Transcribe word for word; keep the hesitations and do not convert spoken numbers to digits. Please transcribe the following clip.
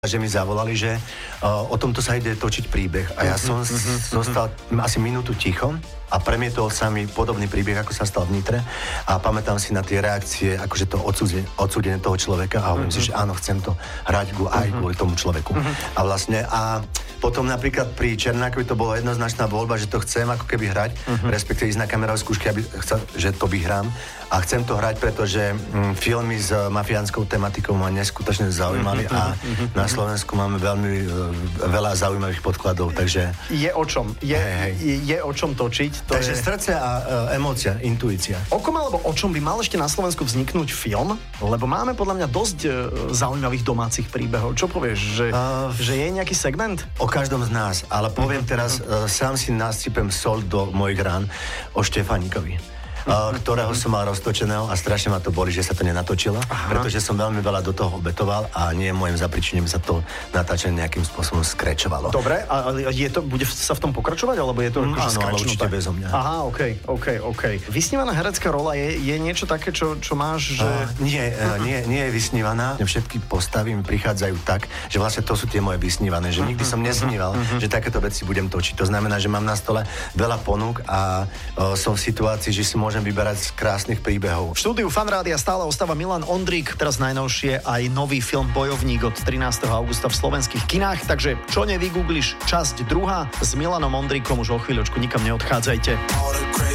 že mi zavolali, že uh, o tomto sa ide točiť príbeh. A ja som mm-hmm. zostal asi minútu ticho a premietol sa mi podobný príbeh, ako sa stal v Nitre. A pamätám si na tie reakcie, akože to odsúdenie, odsúdenie toho človeka a hovorím mm-hmm. si, že áno, chcem to hrať aj mm-hmm. kvôli tomu človeku. Mm-hmm. A vlastne, a potom napríklad pri Černákovi to bolo jednoznačná voľba, že to chcem ako keby hrať, mm-hmm. respektíve ísť na kamerové skúšky, aby chcel, že to vyhrám. A chcem to hrať, pretože mm, filmy s mafiánskou tematikou ma neskutočne zaujímali a na Slovensku máme veľmi uh, veľa zaujímavých podkladov, takže... Je o čom. Je, hej, hej. je, je o čom točiť. To takže je... srdce a uh, emócia, intuícia. O kom alebo o čom by mal ešte na Slovensku vzniknúť film? Lebo máme podľa mňa dosť uh, zaujímavých domácich príbehov. Čo povieš? Že, uh, že je nejaký segment? O každom z nás, ale poviem teraz, uh, sám si nasypem sol do mojich rán o Štefánikovi. Uh, ktorého som mal roztočeného a strašne ma to boli, že sa to nenatočilo, aha. pretože som veľmi veľa do toho obetoval a nie môjim zapričinením sa to natáčanie nejakým spôsobom skrečovalo. Dobre, a je to, bude sa v tom pokračovať, alebo je to mm, áno, ale určite bezo mňa. Aha, okej, okay, okej, okay, okej. Okay. Vysnívaná herecká rola je, je niečo také, čo, čo máš, že... Uh, nie, uh, nie, nie je vysnívaná. Všetky postavy mi prichádzajú tak, že vlastne to sú tie moje vysnívané, že nikdy som nesníval, uh-huh. že takéto veci budem točiť. To znamená, že mám na stole veľa ponúk a uh, som v situácii, že si môžem vyberať z krásnych príbehov. V štúdiu Fanrádia stále ostáva Milan Ondrík, teraz najnovšie aj nový film Bojovník od trinásteho augusta v slovenských kinách, takže čo nevygoogliš, časť druhá s Milanom Ondríkom už o chvíľočku, nikam neodchádzajte.